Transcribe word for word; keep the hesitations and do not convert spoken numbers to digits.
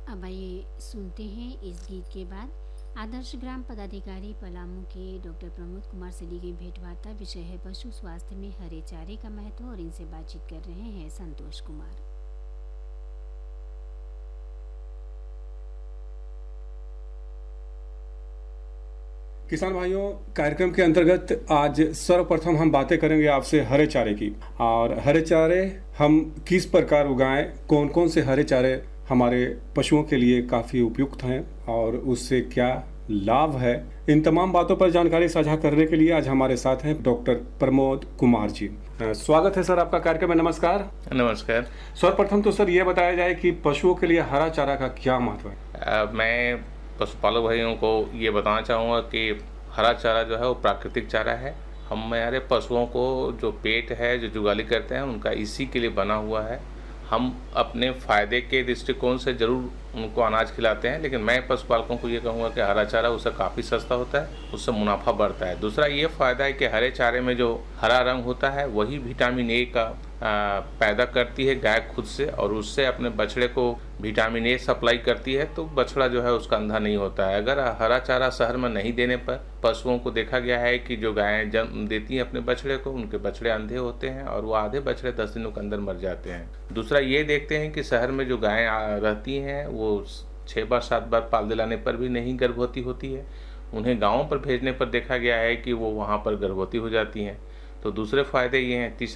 अब आइए सुनते हैं इस गीत के बाद आदर्श ग्राम पदाधिकारी पलामू के डॉक्टर प्रमोद कुमार से ली गई भेंटवार्ता। विषय है पशु स्वास्थ्य में हरे चारे का महत्व और इनसे बातचीत कर रहे हैं संतोष कुमार। किसान भाइयों, कार्यक्रम के अंतर्गत आज सर्वप्रथम हम बातें करेंगे आपसे हरे चारे की। और हरे चारे हम किस प्रकार उगाएं, कौन कौन से हरे चारे हमारे पशुओं के लिए काफ़ी उपयुक्त हैं और उससे क्या लाभ है, इन तमाम बातों पर जानकारी साझा करने के लिए आज हमारे साथ हैं डॉक्टर प्रमोद कुमार जी। स्वागत है सर आपका कार्यक्रम में। नमस्कार। नमस्कार। सर्वप्रथम तो सर ये बताया जाए कि पशुओं के लिए हरा चारा का क्या महत्व है। uh, मैं पशुपालक भाइयों को ये बताना चाहूँगा कि हरा चारा जो है वो प्राकृतिक चारा है। हम हमारे पशुओं को जो पेट है, जो जुगाली करते हैं, उनका इसी के लिए बना हुआ है। हम अपने फ़ायदे के दृष्टिकोण से ज़रूर उनको अनाज खिलाते हैं, लेकिन मैं पशुपालकों को ये कहूँगा कि हरा चारा उससे काफ़ी सस्ता होता है, उससे मुनाफा बढ़ता है। दूसरा ये फ़ायदा है कि हरे चारे में जो हरा रंग होता है वही विटामिन ए का आ, पैदा करती है गाय खुद से, और उससे अपने बछड़े को विटामिन ए सप्लाई करती है, तो बछड़ा जो है उसका अंधा नहीं होता है। अगर हरा चारा शहर में नहीं देने पर पशुओं को देखा गया है कि जो गायें जन्म देती हैं अपने बछड़े को, उनके बछड़े अंधे होते हैं और वो आधे बछड़े दस दिनों के अंदर मर जाते हैं। दूसरा ये देखते हैं कि शहर में जो गायें रहती हैं वो छः बार सात बार पाल दिलाने पर भी नहीं गर्भवती होती है। उन्हें गाँवों पर भेजने पर देखा गया है कि वो वहाँ पर गर्भवती हो जाती हैं। तो दूसरे फ़ायदे ये हैं। तीसरा